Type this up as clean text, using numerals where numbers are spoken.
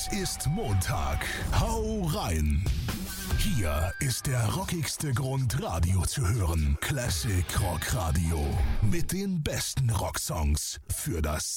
Es ist Montag. Hau rein. Hier ist der rockigste Grund, Radio zu hören. Classic Rock Radio. Mit den besten Rocksongs für das